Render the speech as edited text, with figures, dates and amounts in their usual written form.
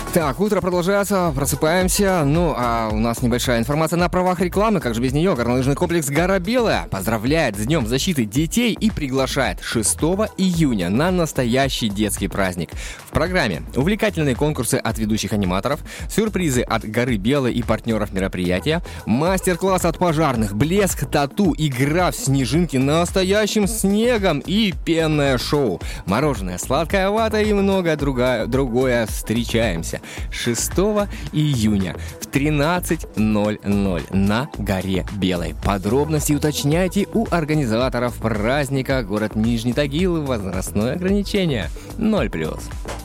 Так, утро продолжается, просыпаемся. Ну, а у нас небольшая информация на правах рекламы. Как же без нее? Горнолыжный комплекс «Гора Белая» поздравляет с Днем защиты детей и приглашает 6 июня на настоящий детский праздник. В программе увлекательные конкурсы от ведущих аниматоров, сюрпризы от «Горы Белой» и партнеров мероприятия, мастер-класс от пожарных, блеск, тату, игра в снежинки настоящим снегом и пенное шоу. Мороженое, сладкая вата и многое другое. Встречаемся 6 июня в 13:00 на Горе Белой. Подробности уточняйте у организаторов праздника. Город Нижний Тагил. Возрастное ограничение 0+.